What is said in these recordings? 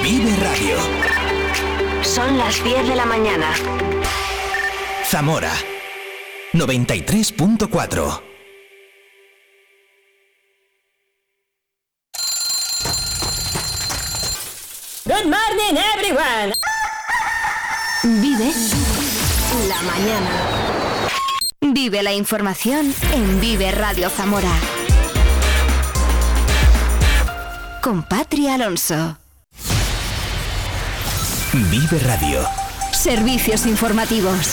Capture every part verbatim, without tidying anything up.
Vive Radio. Son las diez de la mañana. Zamora noventa y tres punto cuatro. Good morning, everyone. Vive la mañana. Vive la información en Vive Radio Zamora. Con Patri Alonso. Vive Radio. Servicios informativos.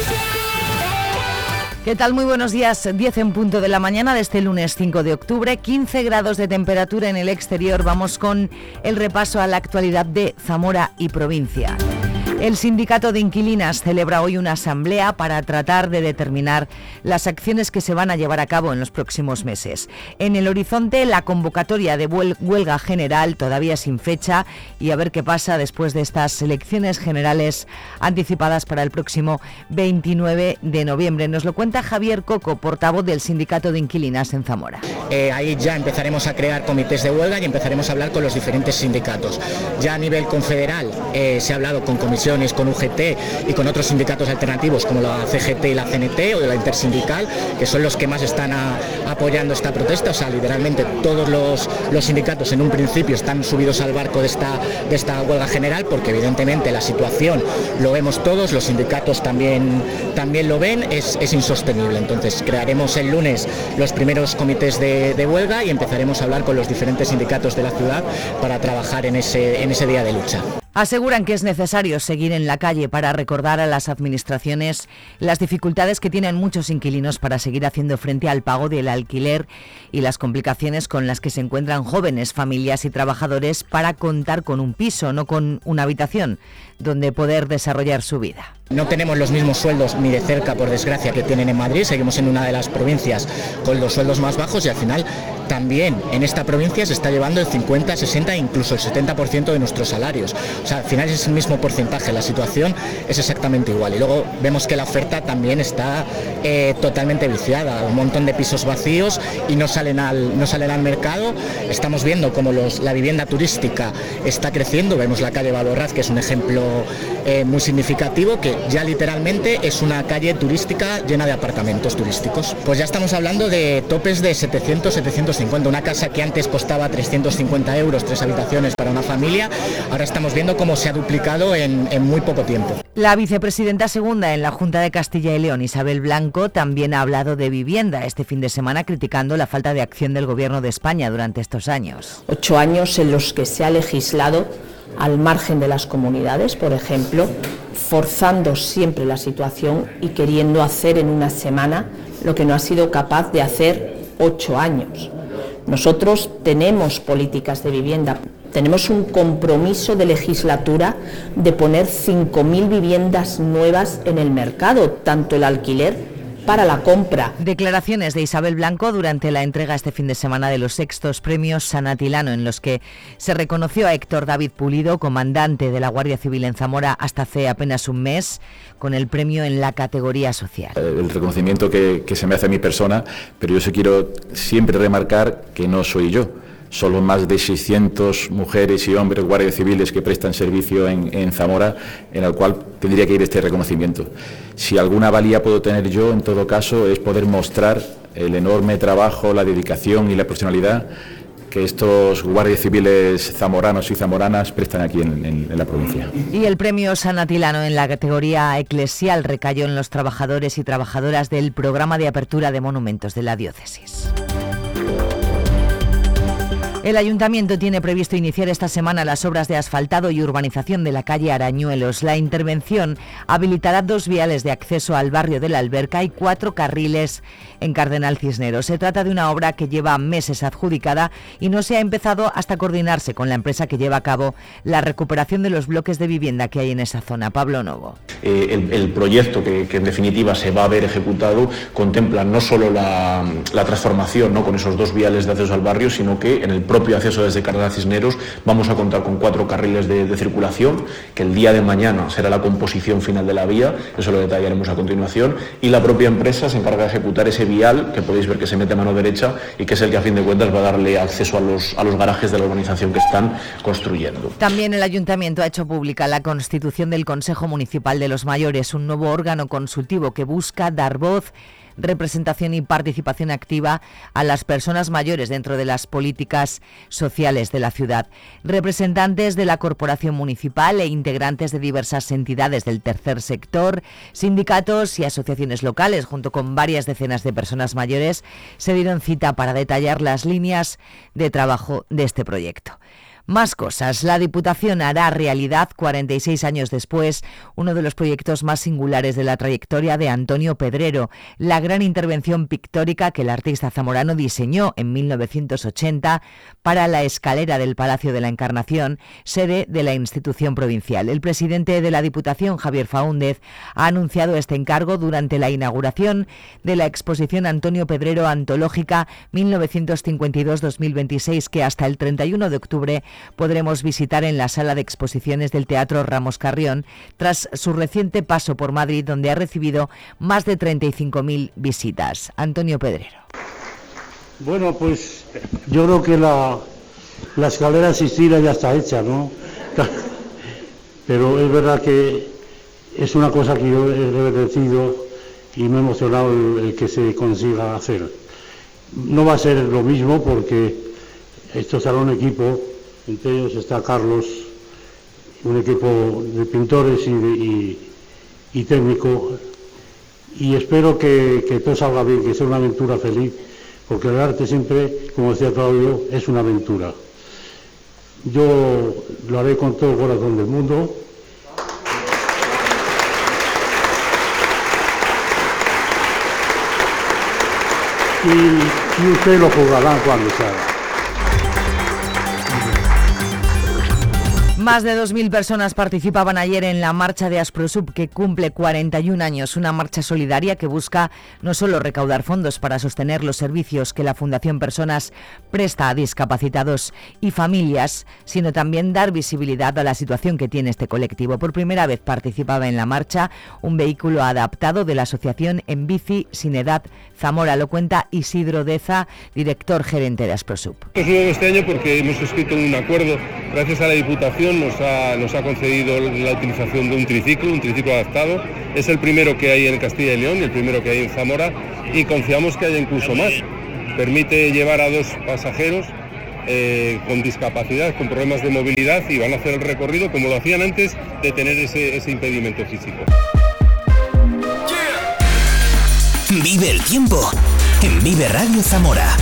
¿Qué tal? Muy buenos días. diez en punto de la mañana de este lunes cinco de octubre, quince grados de temperatura en el exterior. Vamos con el repaso a la actualidad de Zamora y provincia. El Sindicato de Inquilinas celebra hoy una asamblea para tratar de determinar las acciones que se van a llevar a cabo en los próximos meses. En el horizonte, la convocatoria de huelga general todavía sin fecha y a ver qué pasa después de estas elecciones generales anticipadas para el próximo veintinueve de noviembre. Nos lo cuenta Javier Coco, portavoz del Sindicato de Inquilinas en Zamora. Eh, ahí ya empezaremos a crear comités de huelga y empezaremos a hablar con los diferentes sindicatos. Ya a nivel confederal eh, se ha hablado con comisiones, con U G T y con otros sindicatos alternativos como la C G T y la C N T o de la Intersindical, que son los que más están a, apoyando esta protesta. O sea, literalmente todos los, los sindicatos en un principio están subidos al barco de esta, de esta huelga general, porque evidentemente la situación, lo vemos todos, los sindicatos también, también lo ven, es, es insostenible. Entonces crearemos el lunes los primeros comités de, de huelga y empezaremos a hablar con los diferentes sindicatos de la ciudad para trabajar en ese, en ese día de lucha. Aseguran que es necesario seguir en la calle para recordar a las administraciones las dificultades que tienen muchos inquilinos para seguir haciendo frente al pago del alquiler y las complicaciones con las que se encuentran jóvenes, familias y trabajadores para contar con un piso, no con una habitación donde poder desarrollar su vida. No tenemos los mismos sueldos ni de cerca, por desgracia, que tienen en Madrid. Seguimos en una de las provincias con los sueldos más bajos y al final también en esta provincia se está llevando el cincuenta, sesenta e incluso el setenta por ciento de nuestros salarios. O sea, al final es el mismo porcentaje, la situación es exactamente igual. Y luego vemos que la oferta también está eh, totalmente viciada, un montón de pisos vacíos y no salen al, no salen al mercado. Estamos viendo cómo los, la vivienda turística está creciendo. Vemos la calle Valorraz, que es un ejemplo eh, muy significativo, que ya literalmente es una calle turística llena de apartamentos turísticos. Pues ya estamos hablando de topes de setecientos, setecientos cincuenta. Una casa que antes costaba trescientos cincuenta euros, tres habitaciones para una familia, ahora estamos viendo cómo se ha duplicado en, en muy poco tiempo. La vicepresidenta segunda en la Junta de Castilla y León, Isabel Blanco, también ha hablado de vivienda este fin de semana, criticando la falta de acción del Gobierno de España durante estos años. Ocho años en los que se ha legislado al margen de las comunidades, por ejemplo, forzando siempre la situación y queriendo hacer en una semana lo que no ha sido capaz de hacer ocho años. Nosotros tenemos políticas de vivienda, tenemos un compromiso de legislatura de poner cinco mil viviendas nuevas en el mercado, tanto el alquiler para la compra. Declaraciones de Isabel Blanco durante la entrega este fin de semana de los sextos premios San Atilano, en los que se reconoció a Héctor David Pulido, comandante de la Guardia Civil en Zamora hasta hace apenas un mes, con el premio en la categoría social. El reconocimiento que, que se me hace a mi persona, pero yo sí quiero siempre remarcar que no soy yo. Solo más de seiscientas mujeres y hombres guardias civiles que prestan servicio en, en Zamora, en el cual tendría que ir este reconocimiento. Si alguna valía puedo tener yo, en todo caso, es poder mostrar el enorme trabajo, la dedicación y la profesionalidad que estos guardias civiles zamoranos y zamoranas prestan aquí en, en, en la provincia. Y el premio San Atilano en la categoría eclesial recayó en los trabajadores y trabajadoras del programa de apertura de monumentos de la diócesis. El Ayuntamiento tiene previsto iniciar esta semana las obras de asfaltado y urbanización de la calle Arañuelos. La intervención habilitará dos viales de acceso al barrio de la Alberca y cuatro carriles en Cardenal Cisneros. Se trata de una obra que lleva meses adjudicada y no se ha empezado hasta coordinarse con la empresa que lleva a cabo la recuperación de los bloques de vivienda que hay en esa zona. Pablo Novo. Eh, el, el proyecto que, que en definitiva se va a ver ejecutado contempla no solo la, la transformación, ¿no?, con esos dos viales de acceso al barrio, sino que en el propio acceso desde Carrera Cisneros. Vamos a contar con cuatro carriles de, de circulación, que el día de mañana será la composición final de la vía, eso lo detallaremos a continuación, y la propia empresa se encarga de ejecutar ese vial, que podéis ver que se mete a mano derecha y que es el que a fin de cuentas va a darle acceso a los, a los garajes de la urbanización que están construyendo. También el Ayuntamiento ha hecho pública la constitución del Consejo Municipal de los Mayores, un nuevo órgano consultivo que busca dar voz, representación y participación activa a las personas mayores dentro de las políticas sociales de la ciudad. Representantes de la Corporación Municipal e integrantes de diversas entidades del tercer sector, sindicatos y asociaciones locales, junto con varias decenas de personas mayores, se dieron cita para detallar las líneas de trabajo de este proyecto. Más cosas. La Diputación hará realidad, cuarenta y seis años después, uno de los proyectos más singulares de la trayectoria de Antonio Pedrero, la gran intervención pictórica que el artista zamorano diseñó en mil novecientos ochenta para la escalera del Palacio de la Encarnación, sede de la institución provincial. El presidente de la Diputación, Javier Faúndez, ha anunciado este encargo durante la inauguración de la exposición Antonio Pedrero Antológica mil novecientos cincuenta y dos a dos mil veintiséis, que hasta el treinta y uno de octubre podremos visitar en la sala de exposiciones del Teatro Ramos Carrión, tras su reciente paso por Madrid, donde ha recibido más de treinta y cinco mil visitas. Antonio Pedrero. Bueno, pues yo creo que la, la escalera Sistina ya está hecha, ¿no? Pero es verdad que es una cosa que yo he agradecido y me ha emocionado el, el que se consiga hacer. No va a ser lo mismo porque esto será un equipo. Entre ellos está Carlos, un equipo de pintores y, de, y, y técnico, y espero que, que todo salga bien, que sea una aventura feliz, porque el arte siempre, como decía Claudio, es una aventura. Yo lo haré con todo el corazón del mundo. Y, y ustedes lo juzgarán cuando salga. Más de dos mil personas participaban ayer en la marcha de Asprosub, que cumple cuarenta y un años, una marcha solidaria que busca no solo recaudar fondos para sostener los servicios que la Fundación Personas presta a discapacitados y familias, sino también dar visibilidad a la situación que tiene este colectivo. Por primera vez participaba en la marcha un vehículo adaptado de la asociación En Bici Sin Edad Zamora. Lo cuenta Isidro Deza, director gerente de Asprosub. Es nuevo este año porque hemos suscrito un acuerdo, gracias a la Diputación nos ha, nos ha concedido la utilización de un triciclo, un triciclo adaptado. Es el primero que hay en Castilla y León y el primero que hay en Zamora, y confiamos que haya incluso más. Permite llevar a dos pasajeros eh, con discapacidad, con problemas de movilidad, y van a hacer el recorrido como lo hacían antes de tener ese, ese impedimento físico. Vive el tiempo en Vive Radio Zamora.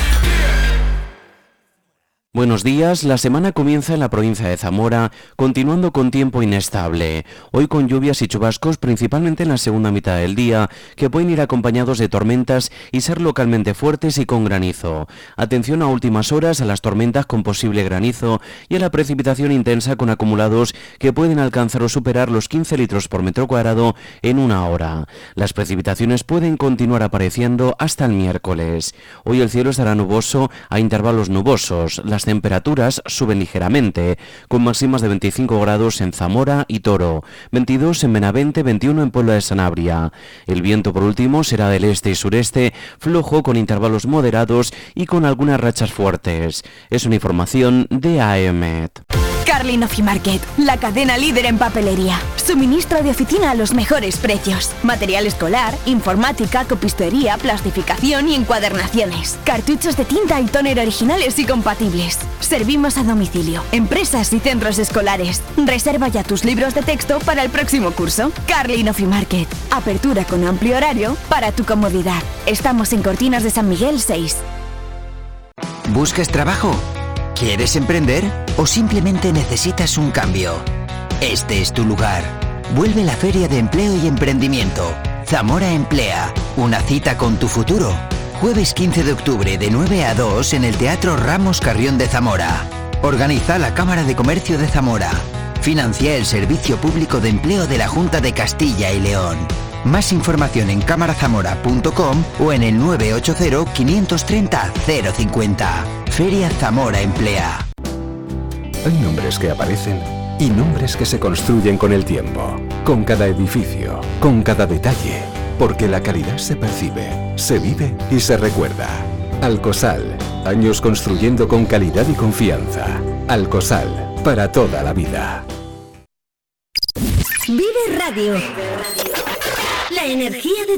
Buenos días, la semana comienza en la provincia de Zamora, continuando con tiempo inestable. Hoy con lluvias y chubascos, principalmente en la segunda mitad del día, que pueden ir acompañados de tormentas y ser localmente fuertes y con granizo. Atención a últimas horas a las tormentas con posible granizo y a la precipitación intensa con acumulados que pueden alcanzar o superar los quince litros por metro cuadrado en una hora. Las precipitaciones pueden continuar apareciendo hasta el miércoles. Hoy el cielo estará nuboso a intervalos nubosos. Las temperaturas suben ligeramente, con máximas de veinticinco grados en Zamora y Toro, veintidós en Benavente, veintiuno en Puebla de Sanabria. El viento, por último, será del este y sureste, flojo con intervalos moderados y con algunas rachas fuertes. Es una información de A E M E T. Carlin Office Market, la cadena líder en papelería. Suministro de oficina a los mejores precios. Material escolar, informática, copistería, plastificación y encuadernaciones. Cartuchos de tinta y tóner originales y compatibles. Servimos a domicilio, empresas y centros escolares. Reserva ya tus libros de texto para el próximo curso. Carlin Office Market. Apertura con amplio horario para tu comodidad. Estamos en Cortinas de San Miguel seis. ¿Buscas trabajo? ¿Quieres emprender o simplemente necesitas un cambio? Este es tu lugar. Vuelve la Feria de Empleo y Emprendimiento. Zamora Emplea. Una cita con tu futuro. Jueves quince de octubre de nueve a dos en el Teatro Ramos Carrión de Zamora. Organiza la Cámara de Comercio de Zamora. Financia el Servicio Público de Empleo de la Junta de Castilla y León. Más información en cámarazamora punto com o en el nueve ocho cero, quinientos treinta, cero cincuenta. Feria Zamora Emplea. Hay nombres que aparecen y nombres que se construyen con el tiempo, con cada edificio, con cada detalle, porque la calidad se percibe, se vive y se recuerda. Alcosal, años construyendo con calidad y confianza. Alcosal, para toda la vida. Vive Radio. La energía de